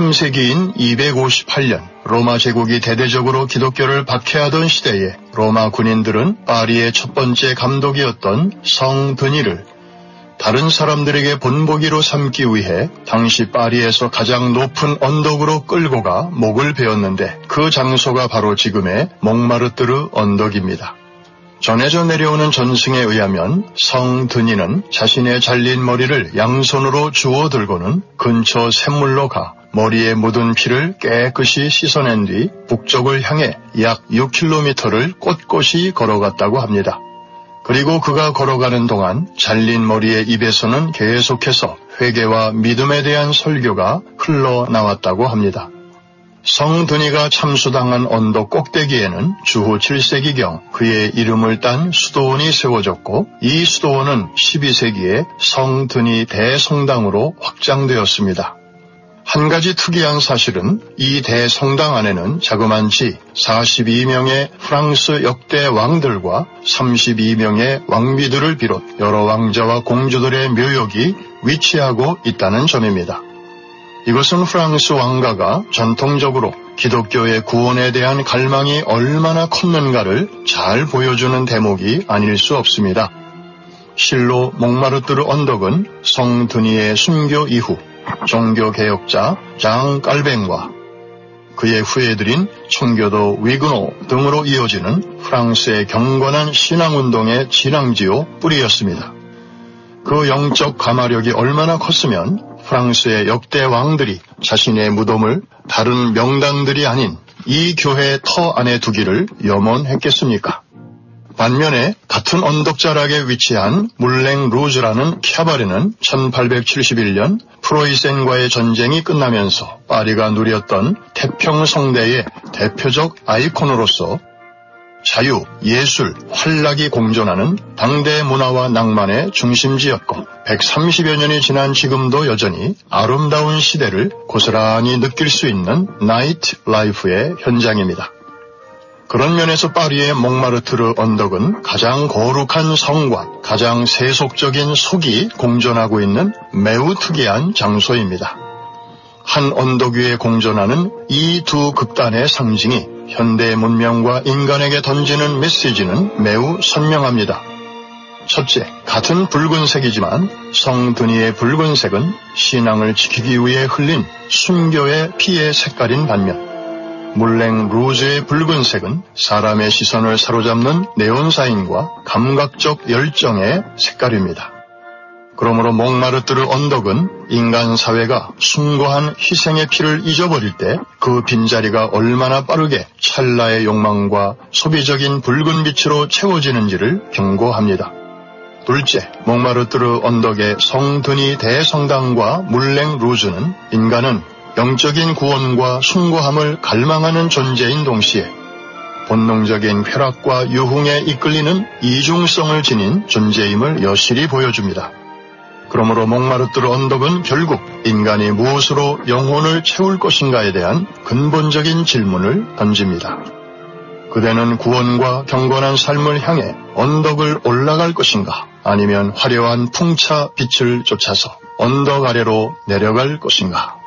3세기인 258년 로마 제국이 대대적으로 기독교를 박해하던 시대에 로마 군인들은 파리의 첫 번째 감독이었던 성 드니를 다른 사람들에게 본보기로 삼기 위해 당시 파리에서 가장 높은 언덕으로 끌고 가 목을 베었는데 그 장소가 바로 지금의 몽마르뜨르 언덕입니다. 전해져 내려오는 전승에 의하면 성 드니는 자신의 잘린 머리를 양손으로 주워 들고는 근처 샘물로 가 머리에 묻은 피를 깨끗이 씻어낸 뒤 북쪽을 향해 약 6km를 꼿꼿이 걸어갔다고 합니다. 그리고 그가 걸어가는 동안 잘린 머리의 입에서는 계속해서 회개와 믿음에 대한 설교가 흘러나왔다고 합니다. 성 드니가 참수당한 언덕 꼭대기에는 주후 7세기경 그의 이름을 딴 수도원이 세워졌고 이 수도원은 12세기에 성 드니 대성당으로 확장되었습니다. 한 가지 특이한 사실은 이 대성당 안에는 자그만치 42명의 프랑스 역대 왕들과 32명의 왕비들을 비롯 여러 왕자와 공주들의 묘역이 위치하고 있다는 점입니다. 이것은 프랑스 왕가가 전통적으로 기독교의 구원에 대한 갈망이 얼마나 컸는가를 잘 보여주는 대목이 아닐 수 없습니다. 실로 몽마르뜨르 언덕은 성 드니의 순교 이후 종교개혁자 장 깔뱅과 그의 후예들인 청교도 위그노 등으로 이어지는 프랑스의 경건한 신앙운동의 진앙지요 뿌리였습니다. 그 영적 가마력이 얼마나 컸으면 프랑스의 역대 왕들이 자신의 무덤을 다른 명당들이 아닌 이 교회 터 안에 두기를 염원했겠습니까? 반면에 같은 언덕자락에 위치한 물랭 루즈라는 캬바레는 1871년 프로이센과의 전쟁이 끝나면서 파리가 누렸던 태평성대의 대표적 아이콘으로서 자유, 예술, 활락이 공존하는 당대 문화와 낭만의 중심지였고 130여 년이 지난 지금도 여전히 아름다운 시대를 고스란히 느낄 수 있는 나이트 라이프의 현장입니다. 그런 면에서 파리의 몽마르트르 언덕은 가장 거룩한 성과 가장 세속적인 속이 공존하고 있는 매우 특이한 장소입니다. 한 언덕 위에 공존하는 이 두 극단의 상징이 현대 문명과 인간에게 던지는 메시지는 매우 선명합니다. 첫째, 같은 붉은색이지만 성 드니의 붉은색은 신앙을 지키기 위해 흘린 순교의 피의 색깔인 반면 물랭 루즈의 붉은색은 사람의 시선을 사로잡는 네온사인과 감각적 열정의 색깔입니다. 그러므로 몽마르뜨르 언덕은 인간 사회가 숭고한 희생의 피를 잊어버릴 때 그 빈자리가 얼마나 빠르게 찰나의 욕망과 소비적인 붉은 빛으로 채워지는지를 경고합니다. 둘째, 몽마르뜨르 언덕의 성 드니 대성당과 물랭 루즈는 인간은 영적인 구원과 숭고함을 갈망하는 존재인 동시에 본능적인 쾌락과 유흥에 이끌리는 이중성을 지닌 존재임을 여실히 보여줍니다. 그러므로 몽마르뜨르 언덕은 결국 인간이 무엇으로 영혼을 채울 것인가에 대한 근본적인 질문을 던집니다. 그대는 구원과 경건한 삶을 향해 언덕을 올라갈 것인가? 아니면 화려한 풍차 빛을 쫓아서 언덕 아래로 내려갈 것인가?